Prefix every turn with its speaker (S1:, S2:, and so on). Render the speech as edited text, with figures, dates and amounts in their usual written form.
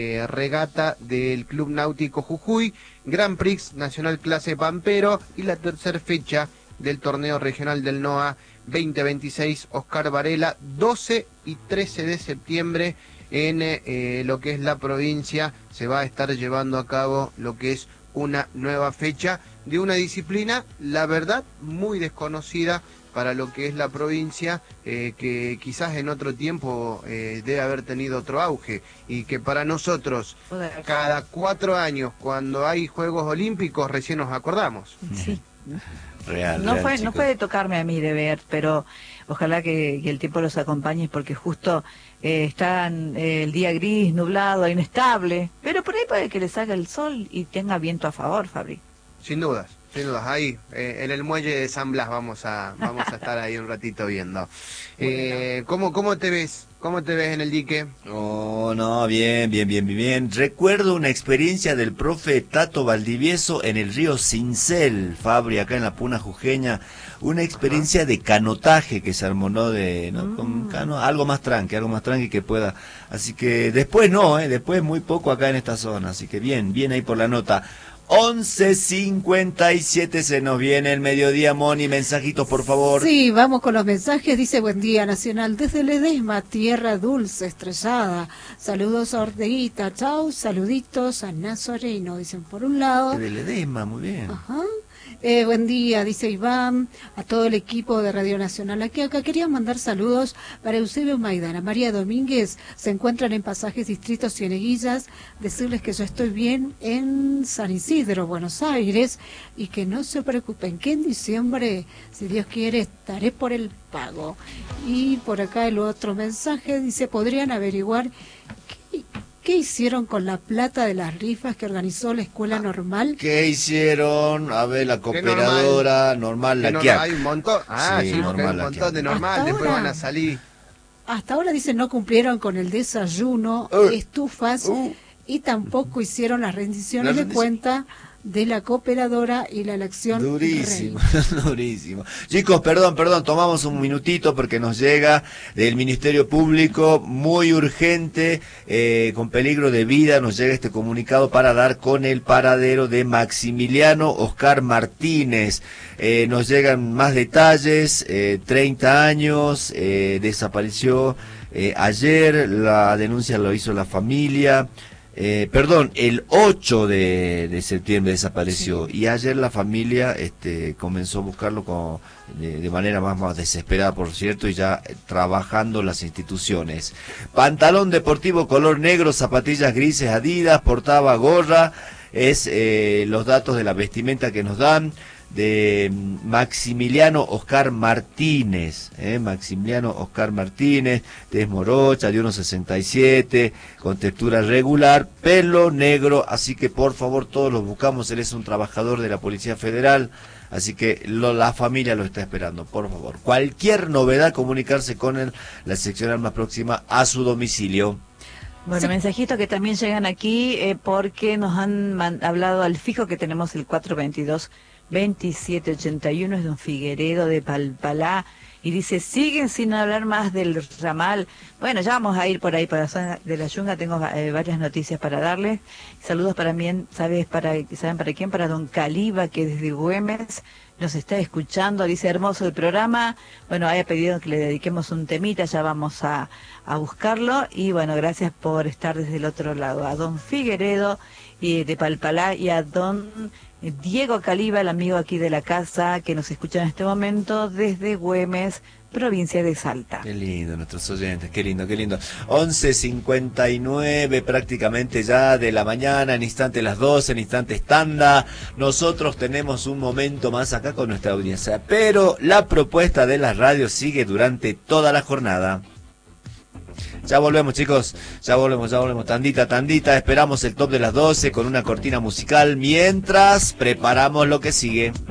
S1: regata del Club Náutico Jujuy, Grand Prix Nacional Clase Pampero y la tercera fecha del torneo regional del NOA 2026 Oscar Varela, 12 y 13 de septiembre en lo que es la provincia. Se va a estar llevando a cabo lo que es una nueva fecha de una disciplina, la verdad, muy desconocida para lo que es la provincia, que quizás en otro tiempo debe haber tenido otro auge, y que para nosotros, cada 4 años, cuando hay Juegos Olímpicos, recién nos acordamos.
S2: Sí.
S3: Real,
S2: No
S3: real,
S2: fue de tocarme a mí de ver, pero ojalá que el tiempo los acompañe, porque justo están el día gris, nublado, inestable, pero por ahí puede que le salga el sol y tenga viento a favor, Fabri.
S1: Sin dudas, ahí en el muelle de San Blas vamos a estar ahí un ratito viendo. ¿Cómo te ves? ¿Cómo te ves en el dique?
S3: Oh, no, bien. Recuerdo una experiencia del profe Tato Valdivieso en el río Cincel, Fabri, acá en la Puna Jujeña. Una experiencia de canotaje que se armó, ¿no? Con cano, algo más tranqui que pueda. Así que después después muy poco acá en esta zona. Así que bien ahí por la nota. 11:57 se nos viene el mediodía, Moni, mensajitos por favor.
S4: Sí, vamos con los mensajes. Dice: buen día Nacional desde Ledesma, tierra dulce, estrellada. Saludos a Orteguita, chau, saluditos a Nazareno, dicen por un lado.
S3: De Ledesma, muy bien.
S4: Ajá. Buen día, dice Iván, a todo el equipo de Radio Nacional. Acá quería mandar saludos para Eusebio Maidana, María Domínguez, se encuentran en Pasajes Distrito Cieneguillas, decirles que yo estoy bien en San Isidro, Buenos Aires, y que no se preocupen, que en diciembre, si Dios quiere, estaré por el pago. Y por acá el otro mensaje dice: podrían averiguar ¿qué hicieron con la plata de las rifas que organizó la escuela normal?
S3: ¿Qué hicieron? A ver, la cooperadora normal, la
S1: QIAC. Hay un montón. Sí,
S3: normal,
S1: hay un montón de normal, después van a salir.
S4: Hasta ahora dicen no cumplieron con el desayuno, estufas, y tampoco hicieron las rendiciones de cuenta de la cooperadora y la elección.
S3: Durísimo. Chicos, perdón, tomamos un minutito porque nos llega del Ministerio Público, muy urgente, con peligro de vida, nos llega este comunicado para dar con el paradero de Maximiliano Oscar Martínez. Nos llegan más detalles, 30 años, desapareció ayer, la denuncia lo hizo la familia. El 8 de septiembre desapareció, sí. Y ayer la familia comenzó a buscarlo de manera más desesperada, por cierto, y ya trabajando las instituciones. Pantalón deportivo color negro, zapatillas grises Adidas, portaba gorra, es los datos de la vestimenta que nos dan. De Maximiliano Oscar Martínez, tez morocha, de 1,67, con textura regular, pelo negro, así que por favor todos lo buscamos. Él es un trabajador de la Policía Federal, así que la familia lo está esperando, por favor. Cualquier novedad, comunicarse con él, la seccional más próxima a su domicilio.
S2: Bueno, mensajitos que también llegan aquí porque nos han hablado al fijo que tenemos el 422-2781, es de un Figueredo de Palpalá, y dice: siguen sin hablar más del ramal. Bueno, ya vamos a ir por ahí, para la zona de la Yunga, tengo varias noticias para darles. Saludos para mí, ¿saben para quién? Para don Caliba, que desde Güemes nos está escuchando, dice: hermoso el programa. Bueno, haya pedido que le dediquemos un temita, ya vamos a buscarlo, y bueno, gracias por estar desde el otro lado. A don Figueredo de Palpalá y a don Diego Caliba, el amigo aquí de la casa, que nos escucha en este momento desde Güemes, provincia de Salta.
S3: Qué lindo nuestros oyentes, qué lindo. 11:59 prácticamente ya de la mañana, en instante las 12, en instantes tanda. Nosotros tenemos un momento más acá con nuestra audiencia, pero la propuesta de la radio sigue durante toda la jornada. Ya volvemos, chicos, ya volvemos, tandita, esperamos el top de las 12 con una cortina musical mientras preparamos lo que sigue.